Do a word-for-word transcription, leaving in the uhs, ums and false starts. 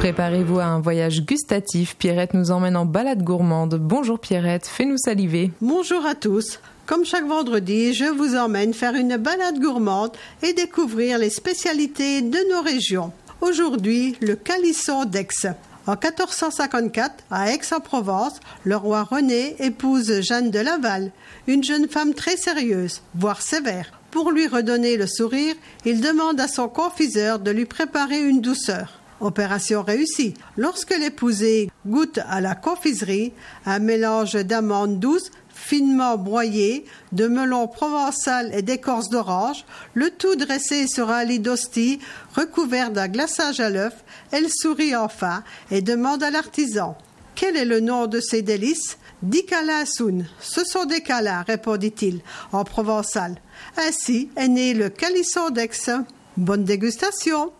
Préparez-vous à un voyage gustatif. Pierrette nous emmène en balade gourmande. Bonjour Pierrette, fais-nous saliver. Bonjour à tous. Comme chaque vendredi, je vous emmène faire une balade gourmande et découvrir les spécialités de nos régions. Aujourd'hui, le calisson d'Aix. En quatorze cent cinquante-quatre, à Aix-en-Provence, le roi René épouse Jeanne de Laval, une jeune femme très sérieuse, voire sévère. Pour lui redonner le sourire, il demande à son confiseur de lui préparer une douceur. Opération réussie. Lorsque l'épousé goûte à la confiserie, un mélange d'amandes douces, finement broyées, de melon provençal et d'écorce d'orange, le tout dressé sur un lit d'hostie recouvert d'un glaçage à l'œuf, elle sourit enfin et demande à l'artisan « Quel est le nom de ces délices ?»« Di calassoun. Ce sont des câlins, répondit-il en provençal. Ainsi est né le calisson d'Aix. Bonne dégustation.